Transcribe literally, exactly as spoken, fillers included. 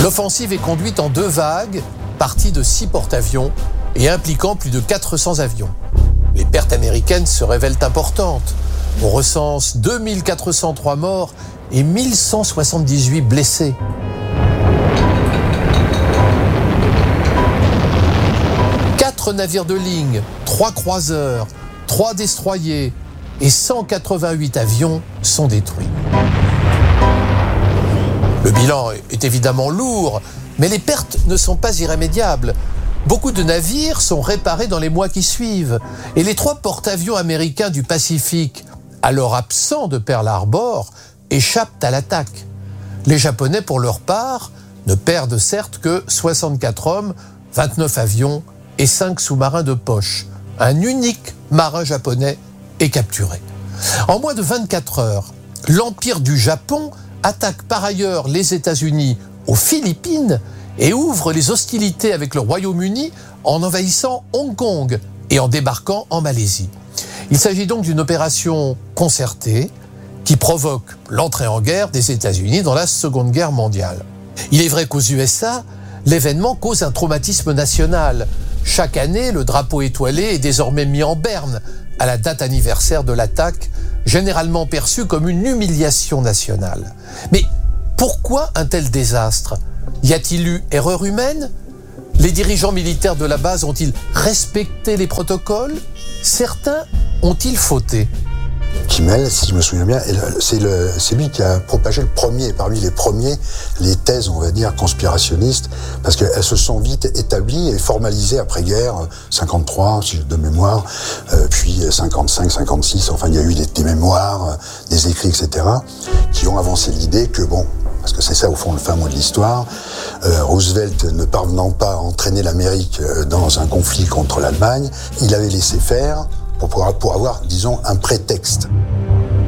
L'offensive est conduite en deux vagues, partie de six porte-avions et impliquant plus de quatre cents avions. Les pertes américaines se révèlent importantes. On recense deux mille quatre cent trois morts et mille cent soixante-dix-huit blessés. Quatre navires de ligne, trois croiseurs, trois destroyers et cent quatre-vingt-huit avions sont détruits. Le bilan est évidemment lourd, mais les pertes ne sont pas irrémédiables. Beaucoup de navires sont réparés dans les mois qui suivent. Et les trois porte-avions américains du Pacifique, alors absents de Pearl Harbor, échappent à l'attaque. Les Japonais, pour leur part, ne perdent certes que soixante-quatre hommes, vingt-neuf avions et cinq sous-marins de poche. Un unique marin japonais est capturé. En moins de vingt-quatre heures, l'Empire du Japon attaque par ailleurs les États-Unis aux Philippines et ouvre les hostilités avec le Royaume-Uni en envahissant Hong Kong et en débarquant en Malaisie. Il s'agit donc d'une opération concertée qui provoque l'entrée en guerre des États-Unis dans la Seconde Guerre mondiale. Il est vrai qu'aux U S A, l'événement cause un traumatisme national. Chaque année, le drapeau étoilé est désormais mis en berne à la date anniversaire de l'attaque, généralement perçue comme une humiliation nationale. Mais pourquoi un tel désastre ? Y a-t-il eu erreur humaine ? Les dirigeants militaires de la base ont-ils respecté les protocoles ? Certains ont-ils fauté ? Kimmel, si je me souviens bien, c'est, le, c'est lui qui a propagé le premier, parmi les premiers, les thèses, on va dire, conspirationnistes, parce qu'elles se sont vite établies et formalisées après-guerre, cinquante-trois, si de mémoire, euh, puis cinquante-cinq, cinquante-six, enfin il y a eu des, des mémoires, des écrits, et cetera, qui ont avancé l'idée que, bon, parce que c'est ça au fond le fin mot de l'histoire, euh, Roosevelt ne parvenant pas à entraîner l'Amérique dans un conflit contre l'Allemagne, il avait laissé faire pour, pouvoir, pour avoir, disons, un prétexte.